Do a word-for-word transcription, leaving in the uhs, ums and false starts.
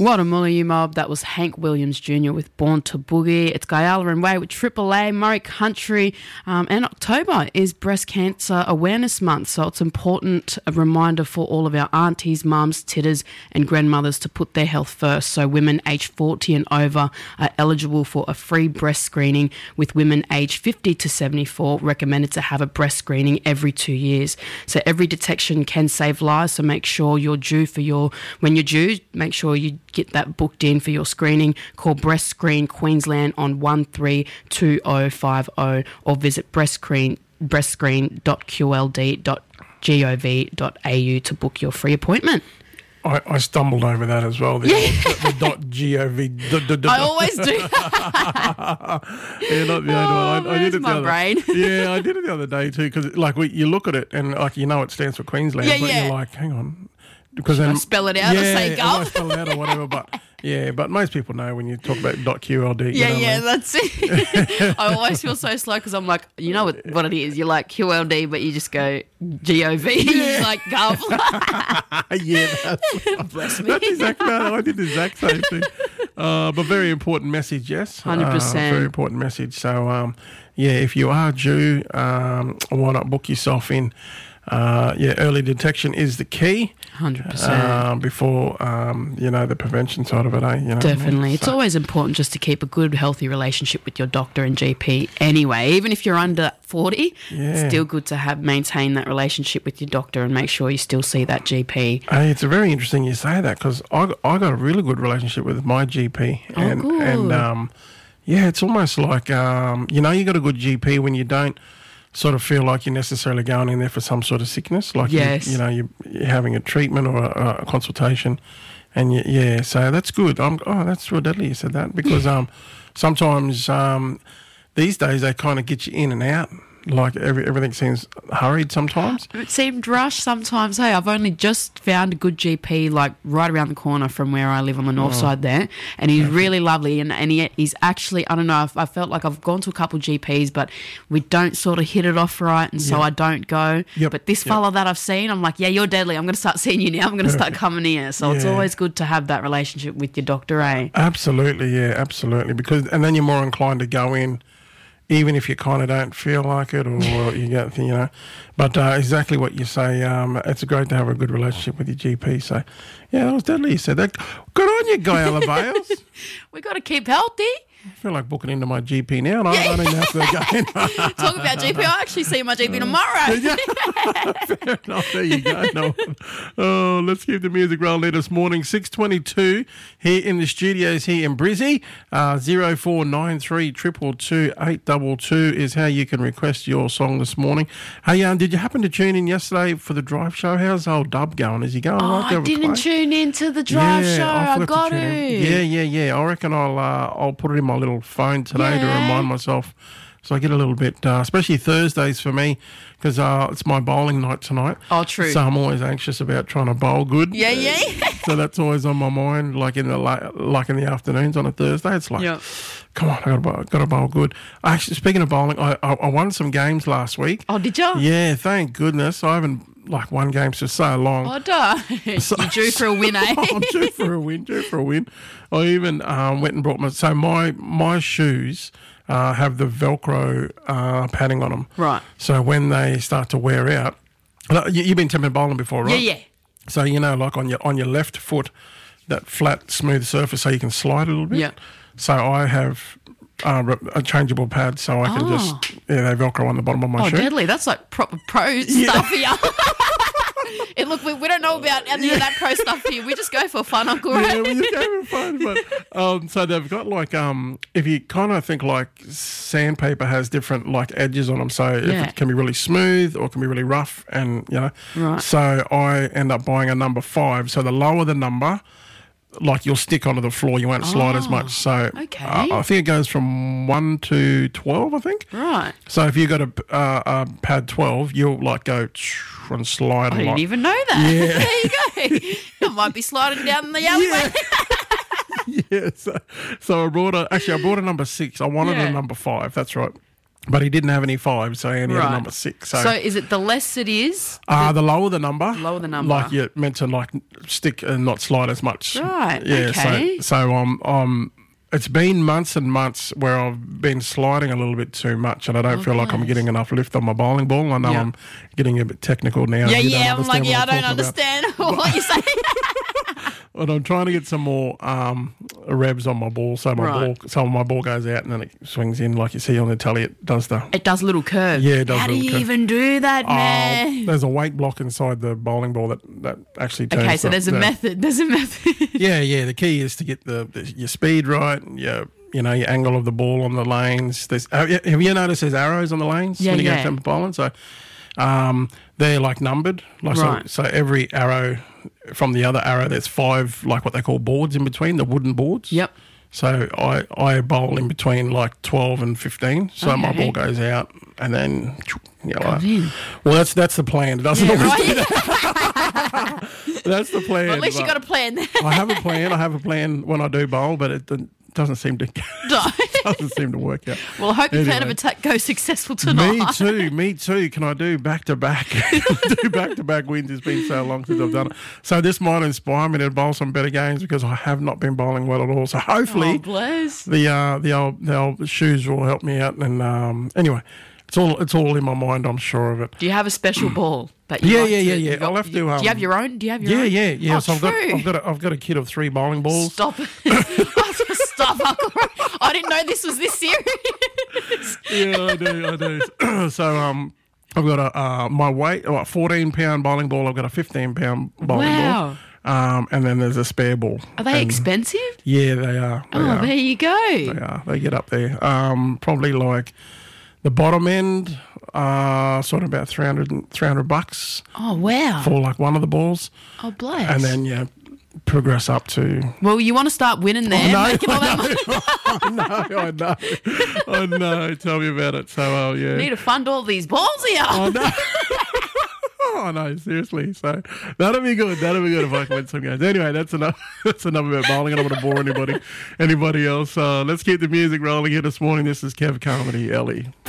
Wadamula Mob, that was Hank Williams Junior with Born to Boogie. It's Guyala and Way with Triple A, Murray Country. Um, and October is Breast Cancer Awareness Month, so it's important, a reminder for all of our aunties, mums, titters and grandmothers to put their health first. So women aged forty and over are eligible for a free breast screening, with women aged fifty to seventy-four recommended to have a breast screening every two years. So every detection can save lives, so make sure you're due for your, when you're due, make sure you get that booked in for your screening. Call Breast Screen Queensland on one three two zero five zero or visit breastscreen, breastscreen dot q l d dot gov dot a u to book your free appointment. I, I stumbled over that as well. The, Yeah. the, the dot gov. I always do. Yeah, not the Oh, only one. I, I did where's it the my other, brain? Yeah, I did it the other day too, because like we, you look at it and like you know it stands for Queensland, Yeah, but yeah. you're like, hang on, because Should I then spell it out or yeah, say am I gov? spell it out or whatever, but yeah, but most people know when you talk about .qld. Yeah, you know yeah, what I mean? that's it. I always feel so slow because I'm like, you know what, what it is. You're like Q L D, but you just go G O V. You're like gov. Yeah, that's, Bless me. that's exactly right. I did the exact same thing. Uh, but very important message, yes. one hundred percent. Uh, very important message. So, um, yeah, if you are due, um, why not book yourself in? Uh, yeah, early detection is the key. one hundred percent. Uh, before, um, you know, the prevention side of it, eh? You know what I mean? Definitely. It's So- always important just to keep a good, healthy relationship with your doctor and G P anyway. Even if you're under forty, Yeah. it's still good to have maintain that relationship with your doctor and make sure you still see that G P. Hey, it's very interesting you say that because I, got- I got a really good relationship with my G P. Oh, And, good. and um, yeah, it's almost like, um, you know, you got a good G P when you don't sort of feel like you're necessarily going in there for some sort of sickness. Like, Yes. you, you know, you're, you're having a treatment or a, a consultation. And you, yeah, so that's good. I'm, oh, that's real deadly you said that because um, sometimes um, these days they kind of get you in and out. Like every, everything seems hurried sometimes. It seemed rushed sometimes. Hey, I've only just found a good G P like right around the corner from where I live on the north Oh. side there, and he's really lovely. And, and he, he's actually, I don't know, I've, I felt like I've gone to a couple G Ps, but we don't sort of hit it off right, and so Yep. I don't go. Yep. But this Yep. fella that I've seen, I'm like, yeah, you're deadly. I'm going to start seeing you now. I'm going to start coming here. So it's Yeah. always good to have that relationship with your doctor, eh? Absolutely, yeah, absolutely. Because and then you're more inclined to go in, even if you kind of don't feel like it, or you get, you know. But uh, exactly what you say. Um, it's great to have a good relationship with your G P. So, yeah, that was deadly. You said that. Good on you, Guyala Bales. We got to keep healthy. I feel like booking into my G P now, and I don't even have to go in. Talk about G P. I actually see my G P tomorrow. Fair enough. There you go. No. Oh, let's keep the music rolling this morning. six twenty-two here in the studios here in Brizzy. Uh, zero four nine three two two two eight two two is how you can request your song this morning. Hey, um, did you happen to tune in yesterday for the drive show? How's old Dub going? Is he going Oh, right there I with didn't Clay? tune into the drive show. I, forgot got tune to. in. Yeah, yeah, yeah. I reckon I'll uh, I'll put it in my little phone today to Yeah. remind myself. So I get a little bit, uh, especially Thursdays for me, because uh, it's my bowling night tonight. Oh, true. So I'm always anxious about trying to bowl good. Yeah, yeah. So that's always on my mind, like in the la- like in the afternoons on a Thursday. It's like, Yeah. come on, I got to bowl, got to bowl good. Actually, speaking of bowling, I, I I won some games last week. Oh, did you? Yeah, thank goodness. I haven't like won games for so long. Oh, duh. You due for a win, eh? I'm due for a win, due for a win. I even um, went and brought my, so my, my shoes uh, have the Velcro uh, padding on them. Right. So when they start to wear out, like, you, you've been Tim bowling before, right? Yeah, yeah. So, you know, like on your on your left foot, that flat, smooth surface so you can slide a little bit. Yeah. So I have uh, re- a changeable pad so I can Oh. just, yeah, they Velcro on the bottom of my Oh, shoe. deadly. That's like proper pro stuff here. It, look, we, we don't know about any of that pro stuff here. We just go for fun, Uncle Ray. Yeah, we just go for fun. But um, so they've got like um, if you kind of think like sandpaper has different like edges on them, so Yeah. if it can be really smooth or it can be really rough, and you know, Right. So I end up buying a number five. So the lower the number, like you'll stick onto the floor, you won't slide as Oh, much. So okay. uh, I think it goes from one to twelve. I think. Right. So if you got a, uh, a pad twelve, you'll like go and slide. I a didn't lot. even know that. Yeah. There you go. I might be sliding down the alleyway. Yeah, so, so I brought a actually I brought a number six. I wanted Yeah. a number five. That's right. But he didn't have any fives, so he only had Right. a number six. So, So is it the less it is? uh, the lower the number, Lower the number. like you're meant to like stick and not slide as much. Right, Yeah. okay. So, so um, um, it's been months and months where I've been sliding a little bit too much, and I don't feel like I'm nice. getting enough lift on my bowling ball. I know Yeah. I'm getting a bit technical now. Yeah, You don't yeah. I'm like, understand yeah, I what don't I'm talking about. understand what you're saying. But I'm trying to get some more um, revs on my ball, so my Right. ball, so my ball goes out and then it swings in, like you see on the telly. It does the. It does a little curve. Yeah, it does How a do little you curve. even do that, Oh, man? there's a weight block inside the bowling ball that, that actually turns. Okay, so the- there's a the- method. There's a method. Yeah, yeah. The key is to get the, the your speed right. Your you know your angle of the ball on the lanes. There's have you, have you noticed there's arrows on the lanes Yeah, when you yeah. go to bowling? So um, they're like numbered. Like Right. so, so every arrow from the other arrow, there's five like what they call boards in between, the wooden boards. Yep. So I, I bowl in between like twelve and fifteen. So my Okay. ball goes out and then you know, Comes like- in. well that's that's the plan. It doesn't Yeah, always right? do that. That's the plan. Well, at least you but got a plan there. I have a plan. I have a plan when I do bowl, but it doesn't- doesn't seem to doesn't seem to work out. Well, I hope your plan of Anyway. attack goes successful tonight. Me too, me too. Can I do back to back? Do back to back wins. It's been so long since I've done it. So this might inspire me to bowl some better games because I have not been bowling well at all. So Oh, hopefully bless. the uh, the old the old shoes will help me out. And um, anyway, it's all it's all in my mind. I'm sure of it. Do you have a special ball that you Yeah, like yeah, to- yeah, you yeah. got- I'll have to, Do you um, have your own? Do you have your Yeah, own? yeah, yeah. Oh, so I've got true. I've got a, I've got a kit of three bowling balls. Stop it. Stop, Uncle Ray. I didn't know this was this serious. Yeah, I do, I do. So um, I've got a uh, my weight, what, fourteen pound bowling ball. I've got a fifteen pound bowling Wow. ball. Um, and then there's a spare ball. Are they And- expensive? Yeah, they are. They Oh, are. there you go. They are. They get up there. Um, probably like the bottom end, uh, sort of about three hundred, three hundred bucks Oh, wow. for like one of the balls, Oh, bless. and then yeah, progress up to. Well, you want to start winning there, no, making all that money. I know, I know, I know. Tell me about it. So, oh yeah. Need to fund all these balls here. I know. Oh no, seriously. So that'll be good. That'll be good if I can win some games. Anyway, that's enough. That's enough about bowling. I don't want to bore anybody, anybody else. Uh, let's keep the music rolling here this morning. This is Kev Carmody, Ellie.